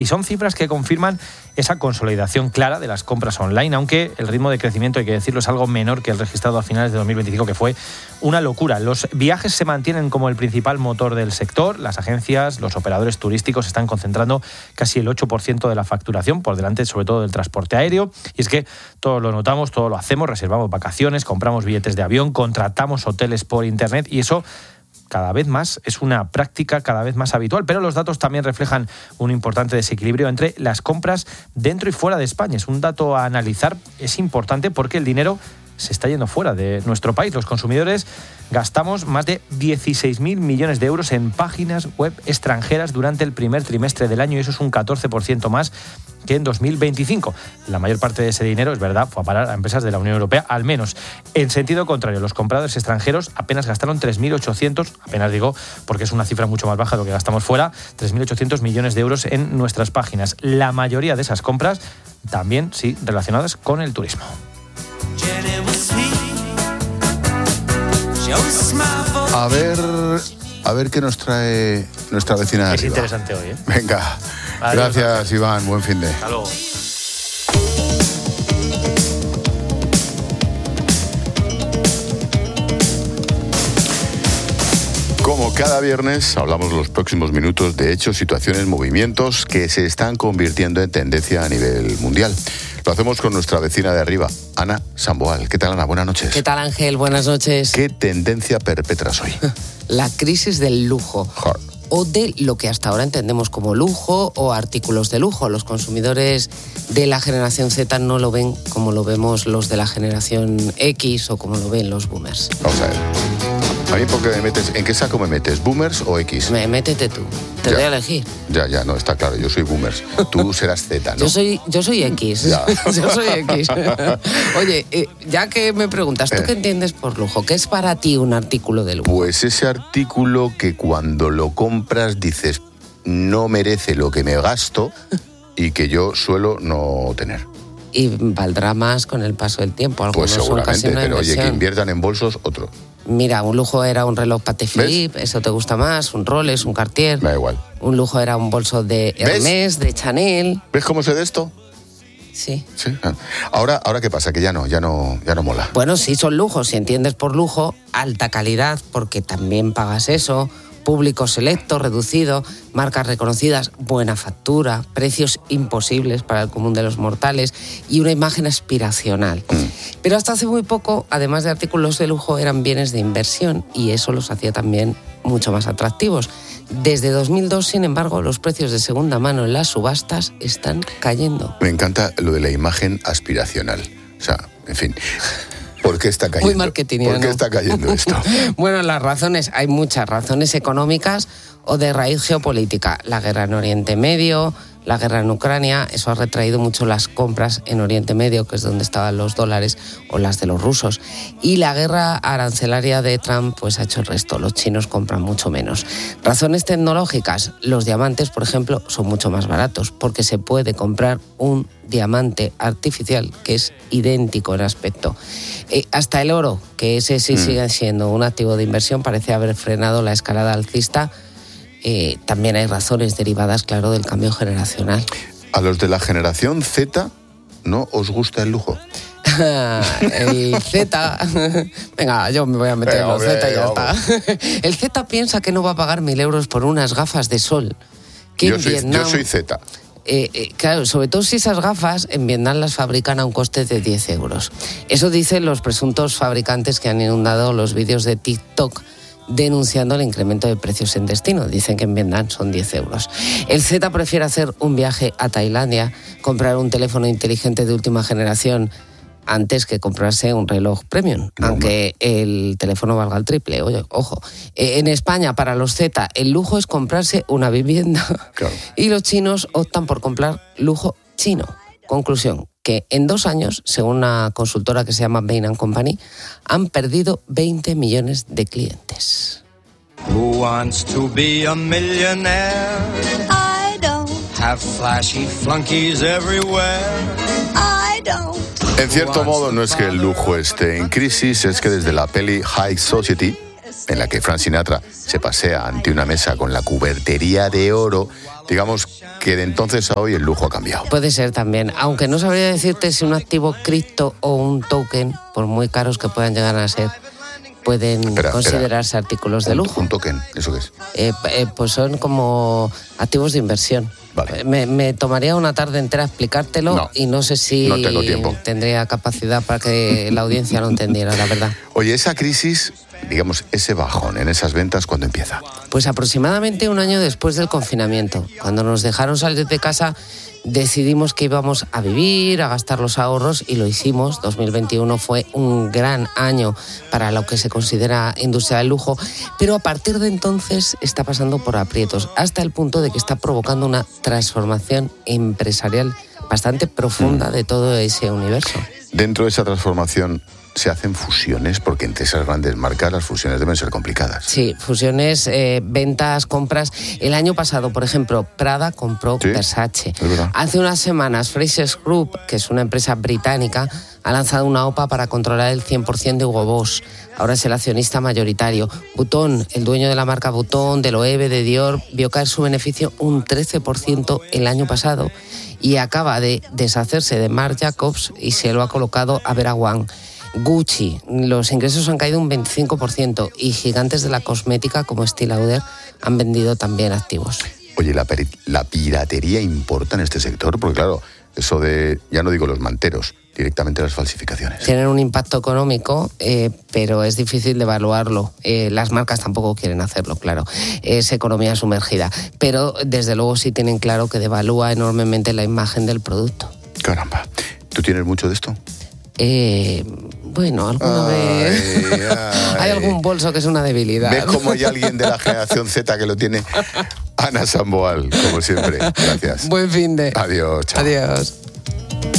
Y son cifras que confirman esa consolidación clara de las compras online, aunque el ritmo de crecimiento, hay que decirlo, es algo menor que el registrado a finales de 2025, que fue una locura. Los viajes se mantienen como el principal motor del sector. Las agencias, los operadores turísticos están concentrando casi el 8% de la facturación, por delante sobre todo del transporte aéreo. Y es que todos lo notamos, todo lo hacemos, reservamos vacaciones, compramos billetes de avión, contratamos hoteles por internet, y eso cada vez más es una práctica cada vez más habitual, pero los datos también reflejan un importante desequilibrio entre las compras dentro y fuera de España. Es un dato a analizar, es importante porque el dinero se está yendo fuera de nuestro país. Los consumidores gastamos más de 16.000 millones de euros en páginas web extranjeras durante el primer trimestre del año, y eso es un 14% más que en 2025. La mayor parte de ese dinero, es verdad, fue a parar a empresas de la Unión Europea, al menos. En sentido contrario, los compradores extranjeros apenas gastaron 3.800, apenas digo porque es una cifra mucho más baja de lo que gastamos fuera, 3.800 millones de euros en nuestras páginas. La mayoría de esas compras también, sí, relacionadas con el turismo. A ver qué nos trae nuestra vecina de arriba. Es interesante hoy, ¿eh? Venga. Adiós, gracias, Iván. Buen fin de. Hasta luego. Como cada viernes, hablamos los próximos minutos de hechos, situaciones, movimientos que se están convirtiendo en tendencia a nivel mundial. Lo hacemos con nuestra vecina de arriba, Ana Samboal. ¿Qué tal, Ana? Buenas noches. ¿Qué tal, Ángel? Buenas noches. ¿Qué tendencia perpetras hoy? La crisis del lujo. O de lo que hasta ahora entendemos como lujo o artículos de lujo. Los consumidores de la generación Z no lo ven como lo vemos los de la generación X o como lo ven los boomers. Vamos a ver. A mí, ¿por qué me metes? ¿En qué saco me metes? ¿Boomers o X? Métete tú. Te doy a elegir. Ya, no, está claro. Yo soy boomers. Tú serás Z, ¿no? Yo soy X. Yo soy X. Oye, ya que me preguntas, ¿tú qué entiendes por lujo? ¿Qué es para ti un artículo de lujo? Pues ese artículo que cuando lo compras dices, no merece lo que me gasto y que yo suelo no tener. Y valdrá más con el paso del tiempo. Algunos pues seguramente, son casi una pero inversión. Oye, que inviertan en bolsos, otro. Mira, un lujo era un reloj Patek Philippe, ¿eso te gusta más? Un Rolex, un Cartier. Me da igual. Un lujo era un bolso de Hermès, de Chanel. ¿Ves cómo sé de esto? Sí. Ahora ¿qué pasa? Que ya no mola. Bueno, sí, son lujos. Si entiendes por lujo, alta calidad, porque también pagas eso, público selecto, reducido, marcas reconocidas, buena factura, precios imposibles para el común de los mortales y una imagen aspiracional. Pero hasta hace muy poco, además de artículos de lujo, eran bienes de inversión y eso los hacía también mucho más atractivos. Desde 2002, sin embargo, los precios de segunda mano en las subastas están cayendo. Me encanta lo de la imagen aspiracional. O sea, en fin... ¿Por qué está cayendo? Muy marketingiano. ¿Por qué está cayendo esto? Bueno, las razones, hay muchas razones económicas o de raíz geopolítica. La guerra en Oriente Medio, la guerra en Ucrania, eso ha retraído mucho las compras en Oriente Medio, que es donde estaban los dólares, o las de los rusos. Y la guerra arancelaria de Trump pues ha hecho el resto, los chinos compran mucho menos. Razones tecnológicas, los diamantes, por ejemplo, son mucho más baratos, porque se puede comprar un diamante artificial que es idéntico en aspecto. Hasta el oro, que ese sí sigue siendo un activo de inversión, parece haber frenado la escalada alcista. También hay razones derivadas, claro, del cambio generacional. ¿A los de la generación Z no os gusta el lujo? El Z... Venga, yo me voy a meter en el Z y ya está. El Z piensa que no va a pagar 1.000 euros por unas gafas de sol. Yo soy Z. Claro, sobre todo si esas gafas en Vietnam las fabrican a un coste de 10 euros. Eso dicen los presuntos fabricantes que han inundado los vídeos de TikTok denunciando el incremento de precios en destino. Dicen que en Vietnam son 10 euros. El Z prefiere hacer un viaje a Tailandia, comprar un teléfono inteligente de última generación antes que comprarse un reloj premium, aunque el teléfono valga el triple. Oye, ojo. En España, para los Z, el lujo es comprarse una vivienda. Claro. Y los chinos optan por comprar lujo chino. Conclusión, que en 2 años, según una consultora que se llama Bain & Company, han perdido 20 millones de clientes. Who wants to be a millionaire? I don't. Have flashy flunkies everywhere? I don't. En cierto modo, no es que el lujo esté en crisis, es que desde la peli High Society en la que Frank Sinatra se pasea ante una mesa con la cubertería de oro, digamos que de entonces a hoy el lujo ha cambiado. Puede ser también, aunque no sabría decirte si un activo cripto o un token, por muy caros que puedan llegar a ser, pueden considerarse artículos de lujo. ¿Un token? ¿Eso qué es? Pues son como activos de inversión. Vale. Me tomaría una tarde entera explicártelo y no sé si no tengo tiempo. Tendría capacidad para que la audiencia lo entendiera, la verdad. Oye, esa crisis, digamos, ese bajón en esas ventas, ¿cuándo empieza? Pues aproximadamente un año después del confinamiento. Cuando nos dejaron salir de casa, decidimos que íbamos a vivir, a gastar los ahorros y lo hicimos. 2021 fue un gran año para lo que se considera industria del lujo, pero a partir de entonces está pasando por aprietos, hasta el punto de que está provocando una transformación empresarial bastante profunda de todo ese universo. Dentro de esa transformación se hacen fusiones, porque entre esas grandes marcas las fusiones deben ser complicadas. Sí, fusiones, ventas, compras. El año pasado, por ejemplo, Prada compró Versace. Hace unas semanas, Frasers Group, que es una empresa británica, ha lanzado una OPA para controlar el 100% de Hugo Boss. Ahora es el accionista mayoritario. Vuitton, el dueño de la marca Vuitton, de Loewe, de Dior, vio caer su beneficio un 13% el año pasado y acaba de deshacerse de Marc Jacobs y se lo ha colocado a Vera Wang. Gucci, los ingresos han caído un 25% y gigantes de la cosmética como Estée Lauder han vendido también activos. Oye, ¿la piratería importa en este sector? Porque claro, eso de, ya no digo los manteros, directamente las falsificaciones. Tienen un impacto económico, pero es difícil de evaluarlo. Las marcas tampoco quieren hacerlo, claro. Es economía sumergida. Pero desde luego sí tienen claro que devalúa enormemente la imagen del producto. Caramba. ¿Tú tienes mucho de esto? Bueno, alguna vez hay algún bolso que es una debilidad. ¿Ves cómo hay alguien de la generación Z que lo tiene? Ana Samboal, como siempre. Gracias. Buen fin de. Adiós. Chao. Adiós.